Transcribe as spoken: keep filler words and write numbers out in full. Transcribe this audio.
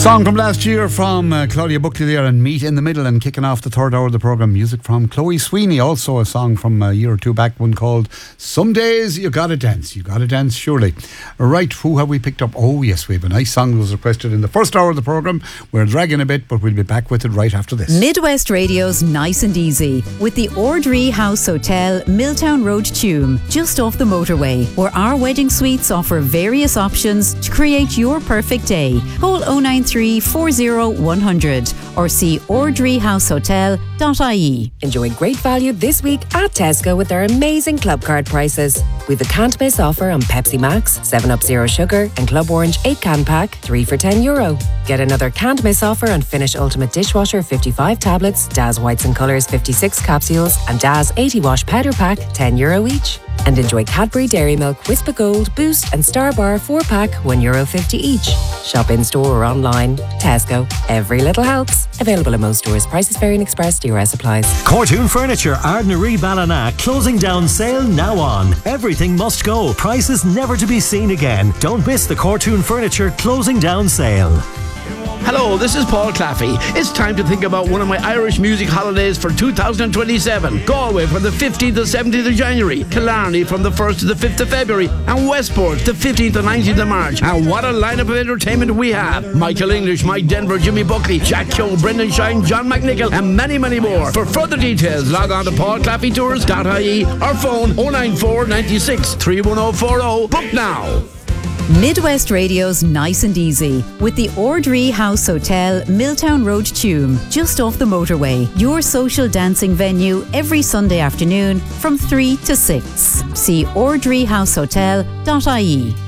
Song from last year from uh, Claudia Buckley there, and Meet in the Middle, and kicking off the third hour of the programme, music from Chloe Sweeney. Also a song from a year or two back, one called Some Days You Gotta Dance. You Gotta Dance, surely. Right, who have we picked up? Oh yes, we have a nice song that was requested in the first hour of the programme. We're dragging a bit, but we'll be back with it right after this. Midwest Radio's Nice and Easy with the Ordree House Hotel, Milltown Road, Tuam, just off the motorway, where our wedding suites offer various options to create your perfect day. Call oh nine three, four oh, one hundred or see ordree house hotel dot I E. Enjoy great value this week at Tesco with their amazing club card prices. With a can't miss offer on Pepsi Max, seven up Zero Sugar and Club Orange eight can pack, three for ten euro. Get another can't miss offer on Finish Ultimate Dishwasher fifty-five tablets, Daz Whites and Colours fifty-six capsules and Daz eighty wash powder pack, ten euro each. And enjoy Cadbury Dairy Milk, Whisper Gold, Boost and Star Bar four pack, one euro fifty each. Shop in store or online. Tesco. Every little helps. Available in most stores. Prices vary and express. D R S applies. Cortoon Furniture, Ardnaree Ballina. Closing down sale now on. Everything must go. Prices never to be seen again. Don't miss the Cortoon Furniture closing down sale. Hello, this is Paul Claffey. It's time to think about one of my Irish music holidays for two thousand twenty-seven. Galway from the fifteenth to seventeenth of January, Killarney from the first to the fifth of February, and Westport the fifteenth to nineteenth of March. And what a lineup of entertainment we have. Michael English, Mike Denver, Jimmy Buckley, Jack Keogh, Brendan Shine, John McNichol, and many, many more. For further details, log on to paul claffey tours dot I E or phone oh nine four, nine six, three one oh four oh. Book now. Midwest Radio's Nice and Easy with the Ordree House Hotel, Milltown Road, Tuam, just off the motorway. Your social dancing venue every Sunday afternoon from three to six. See ordree house hotel dot I E.